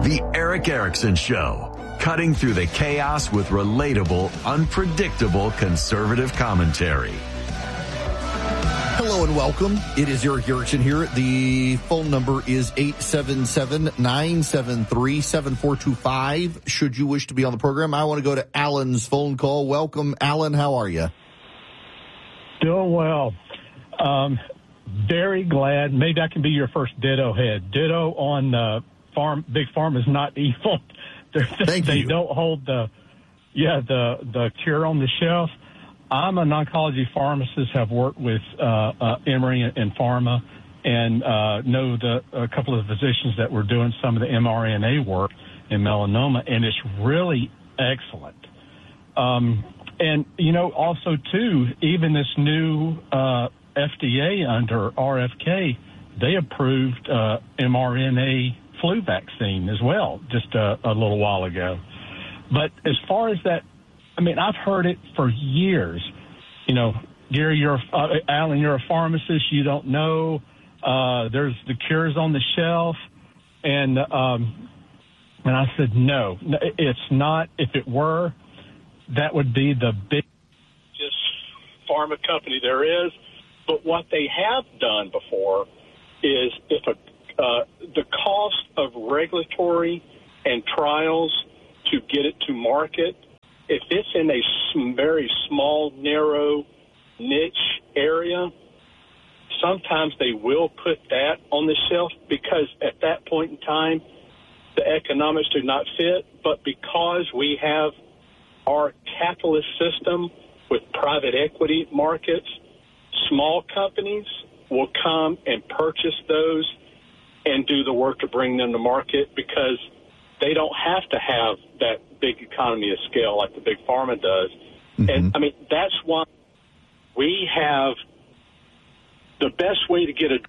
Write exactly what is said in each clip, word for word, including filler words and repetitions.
The Erick Erickson Show, cutting through the chaos with relatable, unpredictable conservative commentary. Hello and welcome. It is Erick Erickson here. The phone number is eight seven seven, nine seven three, seven four two five. Should you wish to be on the program, I want to go to Alan's phone call. Welcome, Alan. How are you? Doing well. Um, very glad. Maybe I can be your first ditto head. Ditto on uh, farm. Big Farm is not evil. Thank they you. don't hold the, yeah, the the cure on the shelf. I'm an oncology pharmacist. Have worked with uh, uh, Emory and Pharma, and uh, know the a couple of physicians that were doing some of the mRNA work in melanoma, and it's really excellent. Um, And, you know, also, too, even this new uh, F D A under R F K, they approved uh, mRNA flu vaccine as well just a, a little while ago. But as far as that, I mean, I've heard it for years. You know, Gary, you're uh, Alan, you're a pharmacist. You don't know. Uh, there's the cures on the shelf. And, um, and I said, no, it's not. If it were, that would be the biggest pharma company there is. But what they have done before is if a, uh, the cost of regulatory and trials to get it to market, if it's in a very small, narrow niche area, sometimes they will put that on the shelf because at that point in time, the economics do not fit. But because we have our capitalist system with private equity markets, small companies will come and purchase those and do the work to bring them to market because they don't have to have that big economy of scale like the big pharma does. Mm-hmm. And, I mean, that's why we have the best way to get a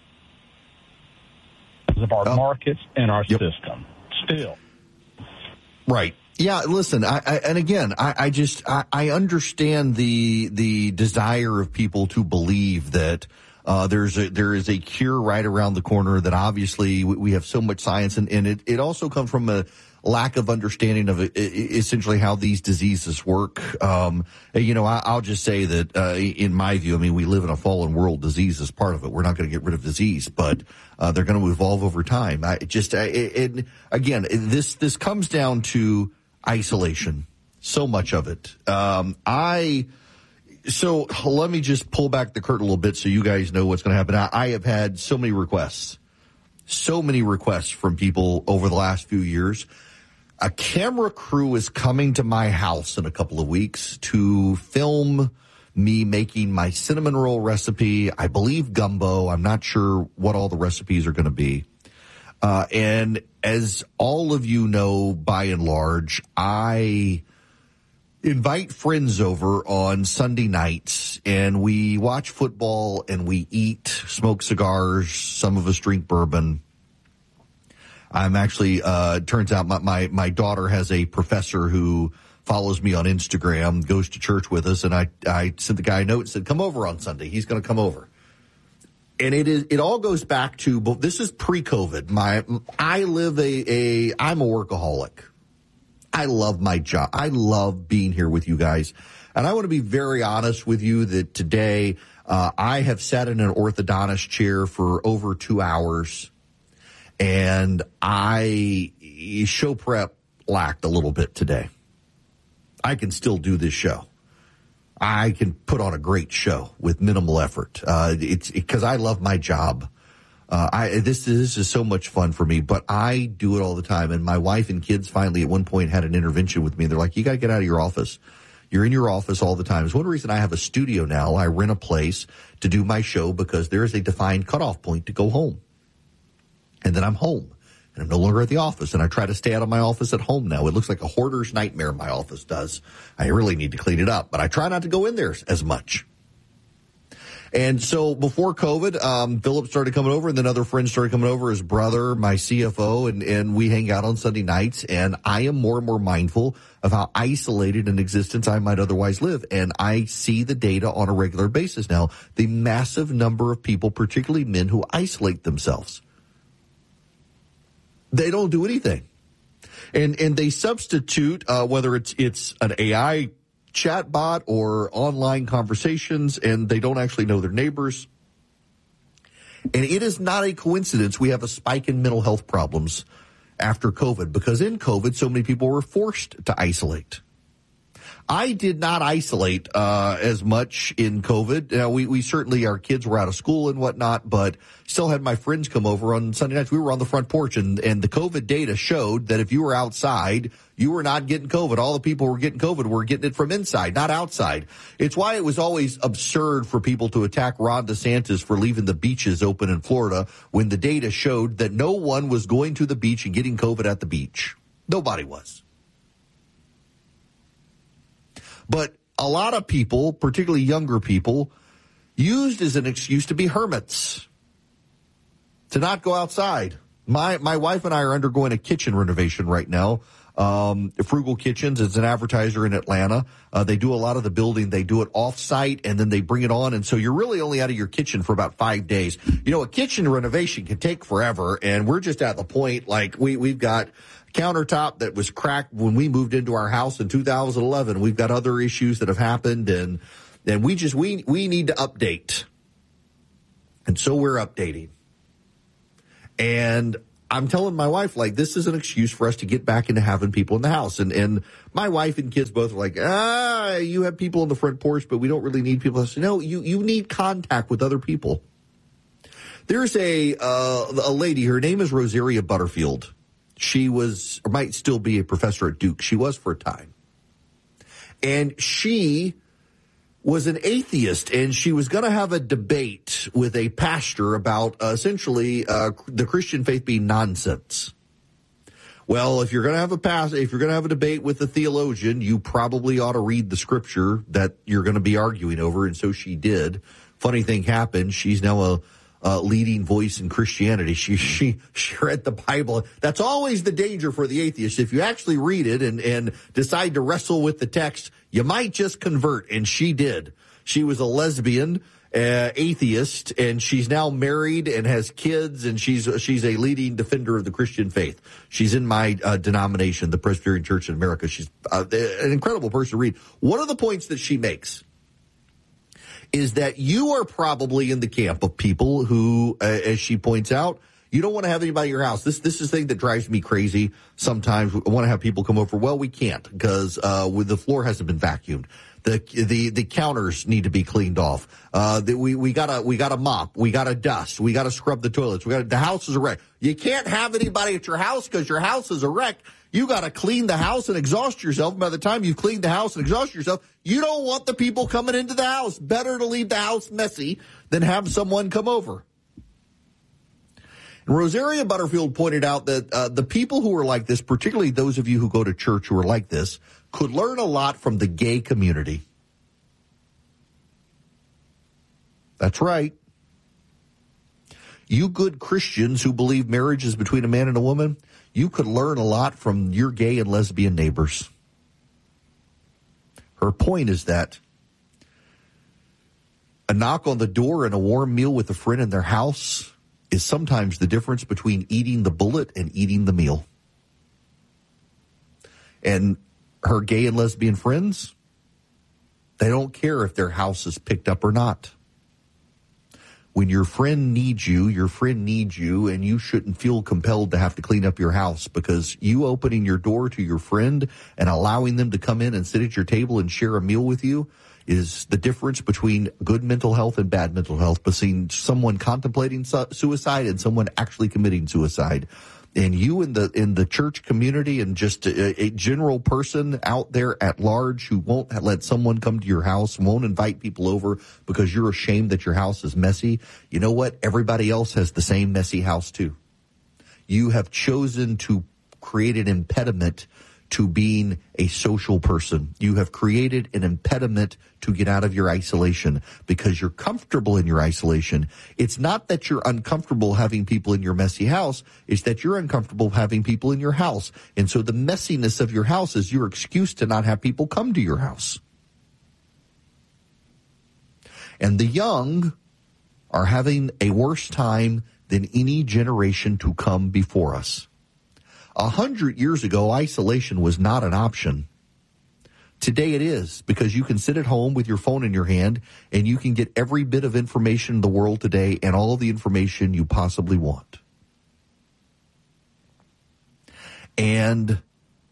of our oh. markets and our yep. system still. Right. Yeah, listen, I, I, and again, I, I just, I, I understand the, the desire of people to believe that, uh, there's a, there is a cure right around the corner, that obviously we have so much science, and, and it, it also comes from a lack of understanding of essentially how these diseases work. Um, you know, I, I'll just say that, uh, in my view, I mean, we live in a fallen world. Disease is part of it. We're not going to get rid of disease, but, uh, they're going to evolve over time. I just, I, it, again, this, this comes down to isolation, so much of it. Um, I, so let me just pull back the curtain a little bit so you guys know what's going to happen. I, I have had so many requests, so many requests from people over the last few years. A camera crew is coming to my house in a couple of weeks to film me making my cinnamon roll recipe. I believe gumbo. I'm not sure what all the recipes are going to be. Uh, and as all of you know, by and large, I invite friends over on Sunday nights, and we watch football and we eat, smoke cigars. Some of us drink bourbon. I'm actually, uh, turns out my, my, my daughter has a professor who follows me on Instagram, goes to church with us, and I, I sent the guy a note and said, come over on Sunday. He's going to come over. And it is, it all goes back to, but this is pre-COVID. My, I live a, a, I'm a workaholic. I love my job. I love being here with you guys. And I want to be very honest with you that today, uh, I have sat in an orthodontist chair for over two hours, and I, show prep lacked a little bit today. I can still do this show. I can put on a great show with minimal effort. Uh, it's because I love my job. Uh, I, this, this is so much fun for me, but I do it all the time. And my wife and kids finally at one point had an intervention with me. They're like, you got to get out of your office. You're in your office all the time. It's one reason I have a studio now. I rent a place to do my show because there is a defined cutoff point to go home. And then I'm home. And I'm no longer at the office, and I try to stay out of my office at home now. It looks like a hoarder's nightmare, my office does. I really need to clean it up, but I try not to go in there as much. And so before COVID, um, Philip started coming over, and then other friends started coming over, his brother, my C F O, and, and we hang out on Sunday nights. And I am more and more mindful of how isolated an existence I might otherwise live. And I see the data on a regular basis now, the massive number of people, particularly men, who isolate themselves. They don't do anything. And and they substitute, uh, whether it's it's an A I chatbot or online conversations, and they don't actually know their neighbors. And it is not a coincidence we have a spike in mental health problems after COVID, because in COVID, so many people were forced to isolate. I did not isolate uh, as much in COVID. Now, we, we certainly, our kids were out of school and whatnot, but still had my friends come over on Sunday nights. We were on the front porch, and, and the COVID data showed that if you were outside, you were not getting COVID. All the people who were getting COVID were getting it from inside, not outside. It's why it was always absurd for people to attack Ron DeSantis for leaving the beaches open in Florida when the data showed that no one was going to the beach and getting COVID at the beach. Nobody was. But a lot of people, particularly younger people, used as an excuse to be hermits, to not go outside. My my wife and I are undergoing a kitchen renovation right now. Um, Frugal Kitchens is an advertiser in Atlanta. Uh, they do a lot of the building. They do it off-site, and then they bring it on. And so you're really only out of your kitchen for about five days. You know, a kitchen renovation can take forever, and we're just at the point, like, we, we've got countertop that was cracked when we moved into our house in two thousand eleven. We've got other issues that have happened, and and we just, we we need to update. And so we're updating. And I'm telling my wife, like, this is an excuse for us to get back into having people in the house. And and my wife and kids both are like, ah, you have people on the front porch, but we don't really need people. I said, no, you, you need contact with other people. There's a uh, a lady, her name is Rosaria Butterfield. She was, or might still be, a professor at Duke. She was for a time. And she was an atheist, and she was going to have a debate with a pastor about uh, essentially uh, the Christian faith being nonsense. Well, if you're going to have a pass, if you're going to have a debate with a theologian, you probably ought to read the scripture that you're going to be arguing over, and so she did. Funny thing happened. She's now a Uh, leading voice in Christianity. She, she, she read the Bible. That's always the danger for the atheist. If you actually read it and, and decide to wrestle with the text, you might just convert. And she did. She was a lesbian, uh, atheist, and she's now married and has kids, and she's, she's a leading defender of the Christian faith. She's in my uh, denomination, the Presbyterian Church in America. She's uh, an incredible person to read. One of the points that she makes is that you are probably in the camp of people who, uh, as she points out, you don't want to have anybody in your house. This this is the thing that drives me crazy. Sometimes we want to have people come over. Well, we can't because uh, with the floor hasn't been vacuumed. The the the counters need to be cleaned off. Uh, the, we we gotta we gotta mop. We gotta dust. We gotta scrub the toilets. We got the house is a wreck. You can't have anybody at your house because your house is a wreck. You got to clean the house and exhaust yourself. By the time you've cleaned the house and exhaust yourself, you don't want the people coming into the house. Better to leave the house messy than have someone come over. And Rosaria Butterfield pointed out that uh, the people who are like this, particularly those of you who go to church who are like this, could learn a lot from the gay community. That's right. You good Christians who believe marriage is between a man and a woman, you could learn a lot from your gay and lesbian neighbors. Her point is that a knock on the door and a warm meal with a friend in their house is sometimes the difference between eating the bullet and eating the meal. And her gay and lesbian friends, they don't care if their house is picked up or not. When your friend needs you, your friend needs you, and you shouldn't feel compelled to have to clean up your house, because you opening your door to your friend and allowing them to come in and sit at your table and share a meal with you is the difference between good mental health and bad mental health, between someone contemplating su- suicide and someone actually committing suicide. And you in the in the church community and just a, a general person out there at large who won't let someone come to your house, won't invite people over because you're ashamed that your house is messy. You know what? Everybody else has the same messy house too. You have chosen to create an impediment to being a social person. You have created an impediment to get out of your isolation because you're comfortable in your isolation. It's not that you're uncomfortable having people in your messy house. It's that you're uncomfortable having people in your house. And so the messiness of your house is your excuse to not have people come to your house. And the young are having a worse time than any generation to come before us. A hundred years ago, isolation was not an option. Today it is, because you can sit at home with your phone in your hand and you can get every bit of information in the world today and all the information you possibly want. And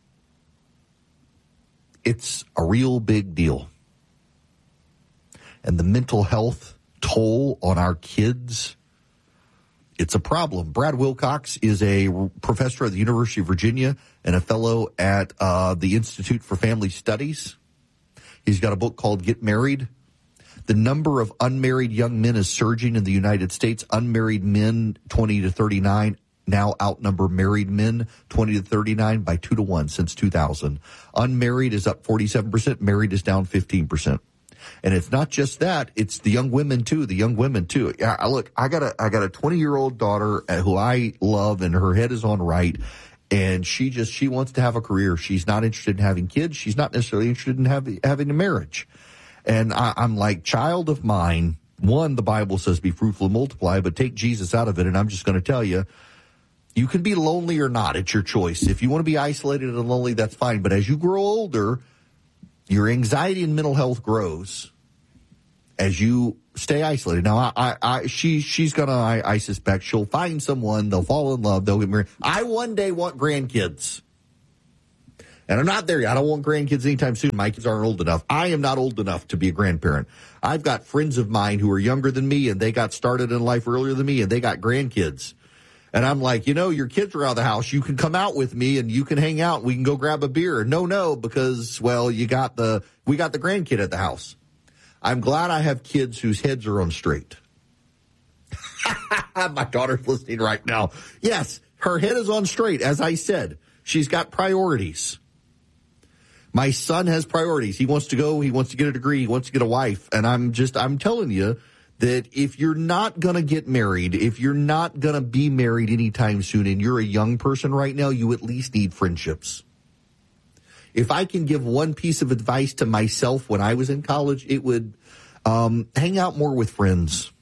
it's a real big deal. And the mental health toll on our kids, it's a problem. Brad Wilcox is a professor at the University of Virginia and a fellow at uh, the Institute for Family Studies. He's got a book called Get Married. The number of unmarried young men is surging in the United States. Unmarried men, twenty to thirty-nine, now outnumber married men, twenty to thirty-nine, by two to one since two thousand. Unmarried is up forty-seven percent. Married is down fifteen percent. And it's not just that; it's the young women too. The young women too. Yeah, look, I got a I got a twenty-year-old daughter who I love, and her head is on right. And she just she wants to have a career. She's not interested in having kids. She's not necessarily interested in having having a marriage. And I, I'm like, child of mine. One, the Bible says, "Be fruitful and multiply," but take Jesus out of it. And I'm just going to tell you, you can be lonely or not. It's your choice. If you want to be isolated and lonely, that's fine. But as you grow older, your anxiety and mental health grows as you stay isolated. Now, I, I, I she, she's gonna, I, I suspect she'll find someone, they'll fall in love, they'll get married. I one day want grandkids. And I'm not there yet. I don't want grandkids anytime soon. My kids aren't old enough. I am not old enough to be a grandparent. I've got friends of mine who are younger than me, and they got started in life earlier than me, and they got grandkids. And I'm like, you know, your kids are out of the house. You can come out with me and you can hang out. We can go grab a beer. No, no, because, well, you got the, we got the grandkid at the house. I'm glad I have kids whose heads are on straight. My daughter's listening right now. Yes, her head is on straight. As I said, she's got priorities. My son has priorities. He wants to go. He wants to get a degree. He wants to get a wife. And I'm just, I'm telling you that if you're not going to get married, if you're not going to be married anytime soon, and you're a young person right now, you at least need friendships. If I can give one piece of advice to myself when I was in college, it would um, hang out more with friends.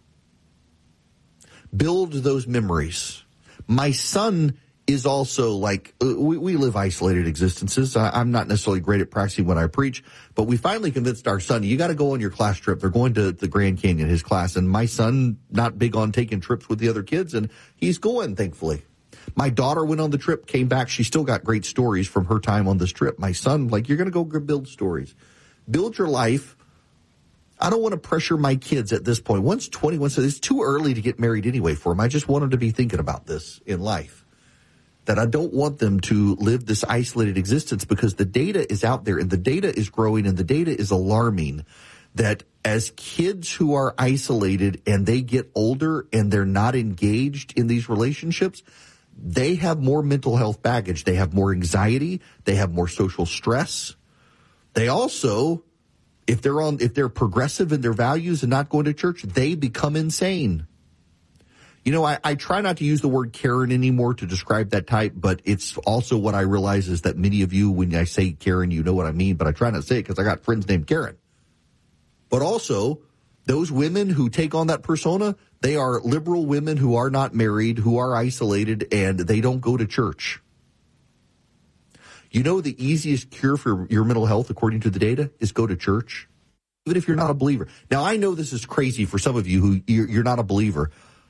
Build those memories. My son is also like, uh, we, we live isolated existences. I, I'm not necessarily great at practicing when I preach, but we finally convinced our son, you got to go on your class trip. They're going to the Grand Canyon, his class. And my son, not big on taking trips with the other kids, and he's going, thankfully. My daughter went on the trip, came back. She still got great stories from her time on this trip. My son, like, you're going to go build stories. Build your life. I don't want to pressure my kids at this point. One's twenty-one, so it's too early to get married anyway for them. I just want them to be thinking about this in life, that I don't want them to live this isolated existence, because the data is out there and the data is growing and the data is alarming, that as kids who are isolated and they get older and they're not engaged in these relationships, they have more mental health baggage. They have more anxiety. They have more social stress. They also, if they're on, if they're progressive in their values and not going to church, they become insane. You know, I, I try not to use the word Karen anymore to describe that type, but it's also what I realize is that many of you, when I say Karen, you know what I mean, but I try not to say it because I got friends named Karen. But also, those women who take on that persona, they are liberal women who are not married, who are isolated, and they don't go to church. You know, the easiest cure for your mental health, according to the data, is go to church, even if you're not a believer. Now, I know this is crazy for some of you who you're, you're not a believer,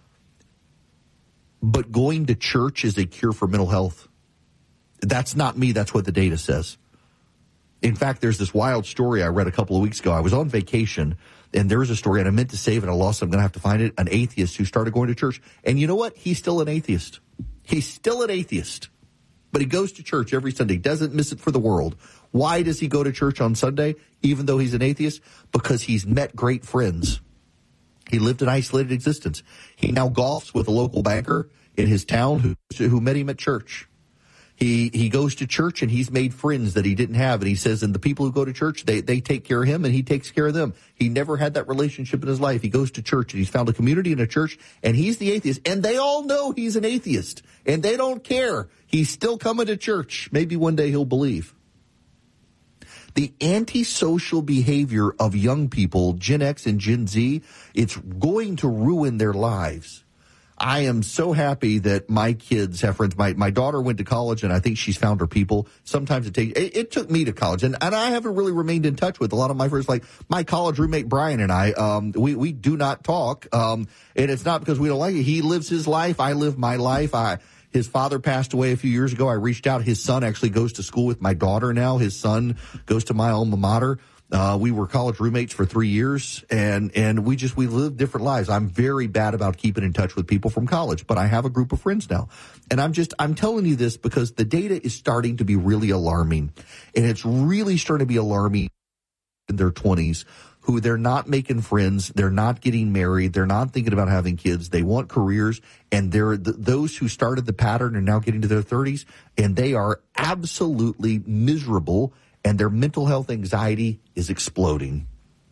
but going to church is a cure for mental health. That's not me. That's what the data says. In fact, there's this wild story I read a couple of weeks ago. I was on vacation, and there was a story, and I meant to save it. I lost it. I'm going to have to find it. An atheist who started going to church. And you know what? He's still an atheist. He's still an atheist. But he goes to church every Sunday. Doesn't miss it for the world. Why does he go to church on Sunday, even though he's an atheist? Because he's met great friends. He lived an isolated existence. He now golfs with a local banker in his town who, who met him at church. He he goes to church and he's made friends that he didn't have. And he says, and the people who go to church, they, they take care of him and he takes care of them. He never had that relationship in his life. He goes to church and he's found a community in a church, and he's the atheist. And they all know he's an atheist and they don't care. He's still coming to church. Maybe one day he'll believe. The antisocial behavior of young people, Gen X and Gen Z, it's going to ruin their lives. I am so happy that my kids have friends. My my daughter went to college, and I think she's found her people. Sometimes it takes. It, it took me to college, and, and I haven't really remained in touch with a lot of my friends. Like my college roommate Brian and I, um, we we do not talk, um, and it's not because we don't like it. He lives his life. I live my life. I. His father passed away a few years ago. I reached out. His son actually goes to school with my daughter now. His son goes to my alma mater. Uh, we were college roommates for three years, and, and we just, we lived different lives. I'm very bad about keeping in touch with people from college, but I have a group of friends now. And I'm just, I'm telling you this because the data is starting to be really alarming. And it's really starting to be alarming in their twenties, who they're not making friends, they're not getting married, they're not thinking about having kids, they want careers, and they're th- those who started the pattern are now getting to their thirties, and they are absolutely miserable, and their mental health anxiety is exploding.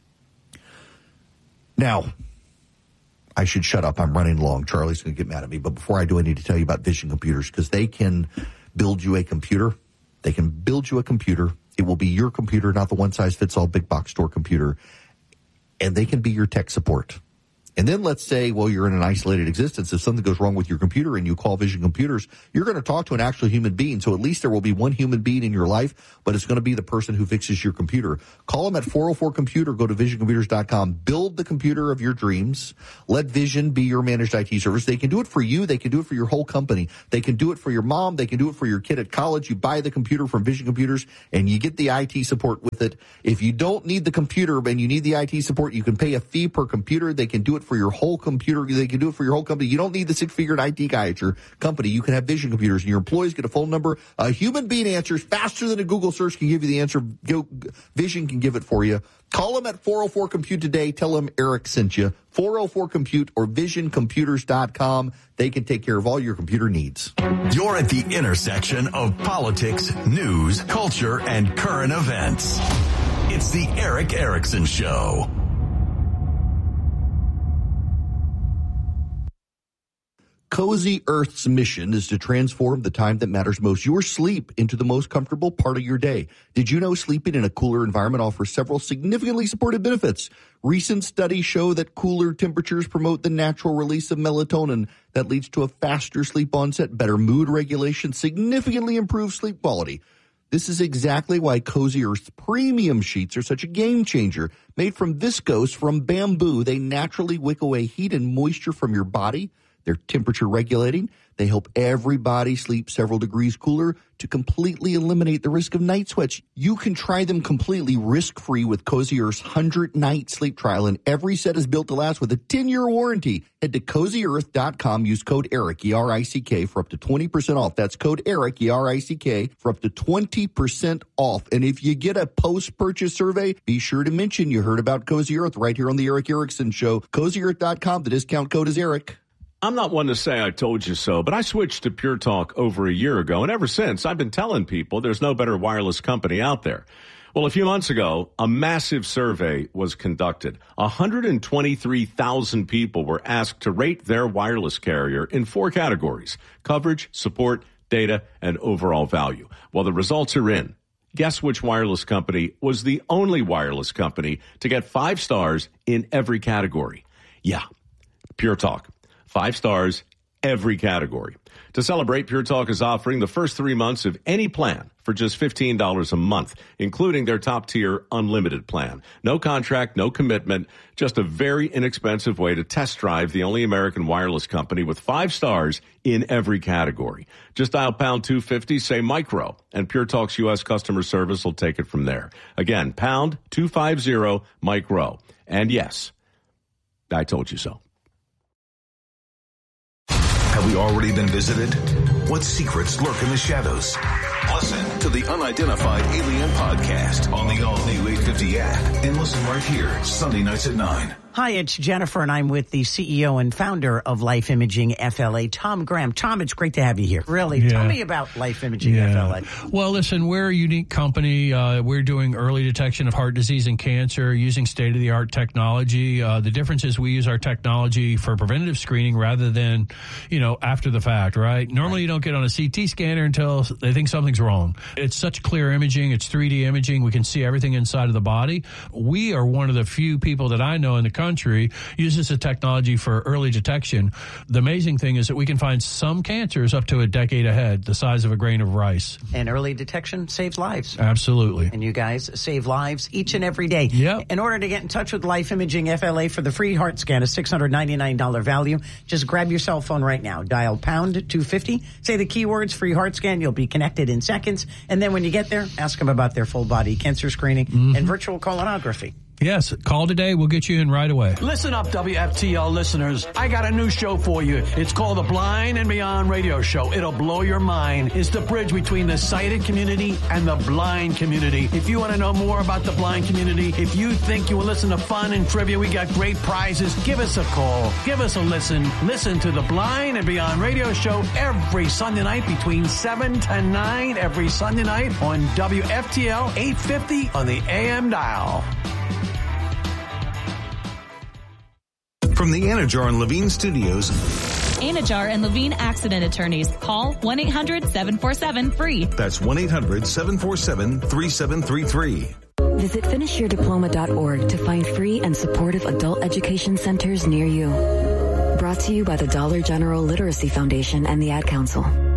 Now, I should shut up. I'm running long. Charlie's going to get mad at me. But before I do, I need to tell you about Vision Computers, because they can build you a computer. They can build you a computer. It will be your computer, not the one-size-fits-all big box store computer. And they can be your tech support. And then let's say, well, you're in an isolated existence. If something goes wrong with your computer and you call Vision Computers, you're going to talk to an actual human being. So at least there will be one human being in your life, but it's going to be the person who fixes your computer. Call them at four oh four computer. Go to vision computers dot com. Build the computer of your dreams. Let Vision be your managed I T service. They can do it for you. They can do it for your whole company. They can do it for your mom. They can do it for your kid at college. You buy the computer from Vision Computers and you get the I T support with it. If you don't need the computer and you need the I T support, you can pay a fee per computer. They can do it for your whole computer. They can do it for your whole company. You don't need the six-figure I T guy at your company. You can have Vision Computers, and your employees get a phone number. A human being answers faster than a Google search can give you the answer. Go, Vision can give it for you. Call them at four oh four compute today. Tell them Eric sent you. four oh four compute or vision computers dot com. They can take care of all your computer needs. You're at the intersection of politics, news, culture, and current events. It's the Eric Erickson Show. Cozy Earth's mission is to transform the time that matters most, your sleep, into the most comfortable part of your day. Did you know sleeping in a cooler environment offers several significantly supported benefits? Recent studies show that cooler temperatures promote the natural release of melatonin that leads to a faster sleep onset, better mood regulation, significantly improved sleep quality. This is exactly why Cozy Earth's premium sheets are such a game changer. Made from viscose from bamboo, they naturally wick away heat and moisture from your body. They're temperature regulating. They help everybody sleep several degrees cooler to completely eliminate the risk of night sweats. You can try them completely risk-free with Cozy Earth's one hundred night sleep trial, and every set is built to last with a ten-year warranty. Head to cozy earth dot com. Use code ERIC, E R I C K, for up to twenty percent off. That's code ERIC, E R I C K, for up to twenty percent off. And if you get a post-purchase survey, be sure to mention you heard about Cozy Earth right here on the Eric Erickson Show. cozy earth dot com. The discount code is ERIC. I'm not one to say I told you so, but I switched to Pure Talk over a year ago, and ever since, I've been telling people there's no better wireless company out there. Well, a few months ago, a massive survey was conducted. one hundred twenty-three thousand people were asked to rate their wireless carrier in four categories: coverage, support, data, and overall value. Well, the results are in. Guess which wireless company was the only wireless company to get five stars in every category? Yeah, Pure Talk. Five stars, every category. To celebrate, Pure Talk is offering the first three months of any plan for just fifteen dollars a month, including their top-tier unlimited plan. No contract, no commitment, just a very inexpensive way to test drive the only American wireless company with five stars in every category. Just dial pound two fifty, say micro, and Pure Talk's U S customer service will take it from there. Again, pound two fifty, micro. And yes, I told you so. Have we already been visited? What secrets lurk in the shadows? Listen to the Unidentified Alien Podcast on the all-new eight fifty app and listen right here Sunday nights at nine. Hi, it's Jennifer, and I'm with the C E O and founder of Life Imaging F L A, Tom Graham. Tom, it's great to have you here. Really, yeah. Tell me about Life Imaging yeah. F L A. Well, listen, we're a unique company. Uh, we're doing early detection of heart disease and cancer using state-of-the-art technology. Uh, the difference is we use our technology for preventative screening rather than, you know, after the fact, right? Normally, right. You don't get on a C T scanner until they think something's wrong. It's such clear imaging. It's three D imaging. We can see everything inside of the body. We are one of the few people that I know in the country uses the technology for early detection. The amazing thing is that we can find some cancers up to a decade ahead, the size of a grain of rice. And early detection saves lives. Absolutely. And you guys save lives each and every day. Yep. In order to get in touch with Life Imaging F L A for the free heart scan, a six hundred ninety-nine dollars value, just grab your cell phone right now. Dial pound two fifty. Say the keywords free heart scan. You'll be connected in seconds. And then when you get there, ask them about their full body cancer screening mm-hmm. and virtual colonography. Yes, call today. We'll get you in right away. Listen up, W F T L listeners. I got a new show for you. It's called the Blind and Beyond Radio Show. It'll blow your mind. It's the bridge between the sighted community and the blind community. If you want to know more about the blind community, if you think you will listen to fun and trivia, we got great prizes. Give us a call. Give us a listen. Listen to the Blind and Beyond Radio Show every Sunday night between seven to nine every Sunday night on W F T L eight fifty on the A M dial. From the Anajar and Levine Studios. Anajar and Levine Accident Attorneys. Call one eight hundred seven four seven free. That's one eight hundred seven four seven three seven three three. Visit finish your diploma dot org to find free and supportive adult education centers near you. Brought to you by the Dollar General Literacy Foundation and the Ad Council.